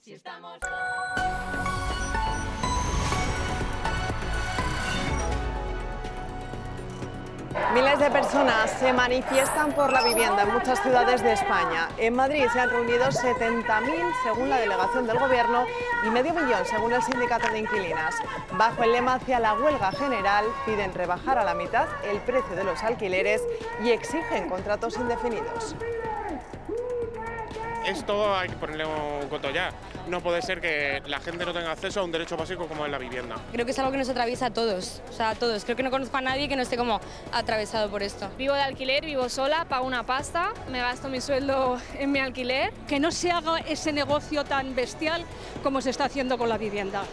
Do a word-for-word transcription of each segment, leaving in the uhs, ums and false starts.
Si estamos... Miles de personas se manifiestan por la vivienda en muchas ciudades de España. En Madrid se han reunido setenta mil según la delegación del Gobierno y medio millón según el sindicato de inquilinas. Bajo el lema hacia la huelga general, piden rebajar a la mitad el precio de los alquileres y exigen contratos indefinidos. Esto hay que ponerle un coto ya. No puede ser que la gente no tenga acceso a un derecho básico como es la vivienda. Creo que es algo que nos atraviesa a todos, o sea, a todos. Creo que no conozco a nadie que no esté como atravesado por esto. Vivo de alquiler, vivo sola, pago una pasta, me gasto mi sueldo en mi alquiler. Que no se haga ese negocio tan bestial como se está haciendo con la vivienda.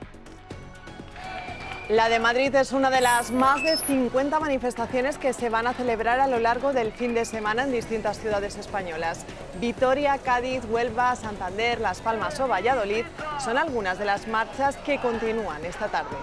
La de Madrid es una de las más de cincuenta manifestaciones que se van a celebrar a lo largo del fin de semana en distintas ciudades españolas. Vitoria, Cádiz, Huelva, Santander, Las Palmas o Valladolid son algunas de las marchas que continúan esta tarde.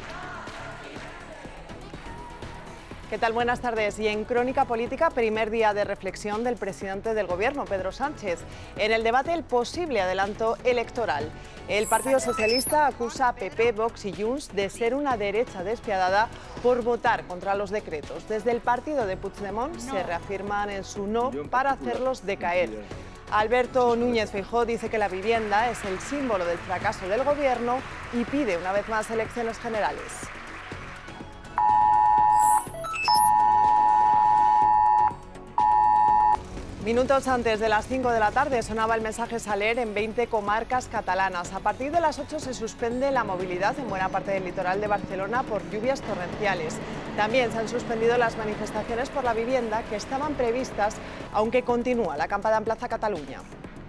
¿Qué tal? Buenas tardes. Y en Crónica Política, primer día de reflexión del presidente del Gobierno, Pedro Sánchez. En el debate, el posible adelanto electoral. El Partido Socialista acusa a P P, Vox y Junts de ser una derecha despiadada por votar contra los decretos. Desde el partido de Puigdemont se reafirman en su no para hacerlos decaer. Alberto Núñez Feijóo dice que la vivienda es el símbolo del fracaso del Gobierno y pide una vez más elecciones generales. Minutos antes de las cinco de la tarde sonaba el mensaje Saler en veinte comarcas catalanas. A partir de las ocho se suspende la movilidad en buena parte del litoral de Barcelona por lluvias torrenciales. También se han suspendido las manifestaciones por la vivienda que estaban previstas, aunque continúa la acampada en Plaza Catalunya.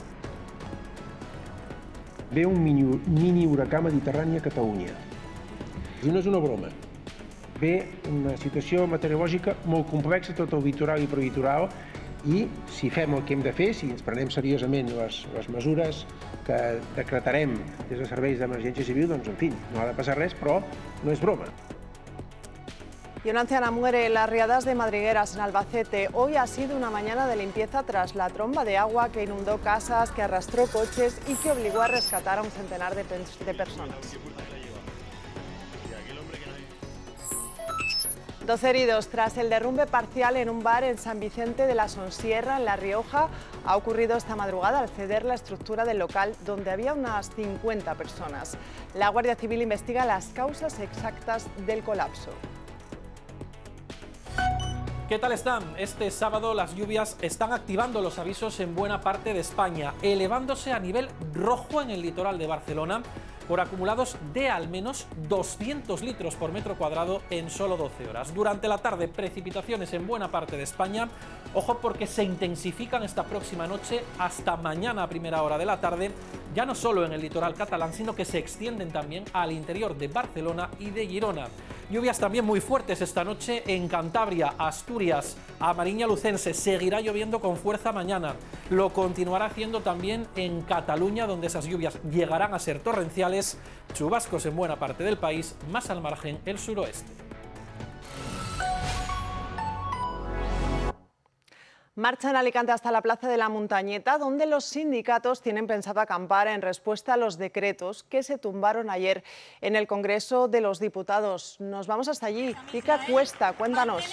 Ve un mini, mini huracà mediterrani a Catalunya. I no és una broma. Ve una situació meteorològica molt complexa, tot el litoral i prelitoral, i si fem el que hem de fer, si ens prenem seriosament les, les mesures que decretarem des de serveis d'emergència civil, doncs en fi, no ha de passar res, però no és broma. Y una anciana muere en las riadas de Madrigueras, en Albacete. Hoy ha sido una mañana de limpieza tras la tromba de agua que inundó casas, que arrastró coches y que obligó a rescatar a un centenar de, de personas. Dos heridos tras el derrumbe parcial en un bar en San Vicente de la Sonsierra, en La Rioja. Ha ocurrido esta madrugada al ceder la estructura del local, donde había unas cincuenta personas. La Guardia Civil investiga las causas exactas del colapso. ¿Qué tal están? Este sábado las lluvias están activando los avisos en buena parte de España, elevándose a nivel rojo en el litoral de Barcelona por acumulados de al menos doscientos litros por metro cuadrado en solo doce horas. Durante la tarde, precipitaciones en buena parte de España. Ojo porque se intensifican esta próxima noche hasta mañana a primera hora de la tarde, ya no solo en el litoral catalán, sino que se extienden también al interior de Barcelona y de Girona. Lluvias también muy fuertes esta noche en Cantabria, Asturias, a Mariña Lucense. Seguirá lloviendo con fuerza mañana. Lo continuará haciendo también en Cataluña, donde esas lluvias llegarán a ser torrenciales. Chubascos en buena parte del país, más al margen el suroeste. Marcha en Alicante hasta la Plaza de la Montañeta, donde los sindicatos tienen pensado acampar en respuesta a los decretos que se tumbaron ayer en el Congreso de los Diputados. Nos vamos hasta allí. Pica Cuesta, cuéntanos.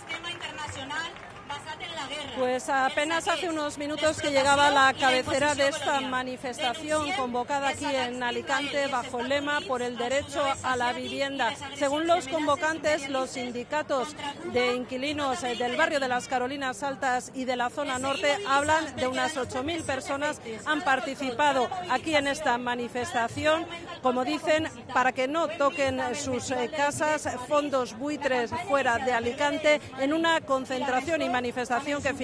Pues apenas hace unos minutos que llegaba la cabecera de esta manifestación convocada aquí en Alicante bajo el lema por el derecho a la vivienda. Según los convocantes, los sindicatos de inquilinos del barrio de las Carolinas Altas y de la zona norte hablan de unas ocho mil personas han participado aquí en esta manifestación, como dicen, para que no toquen sus casas, fondos buitres fuera de Alicante, en una concentración y manifestación que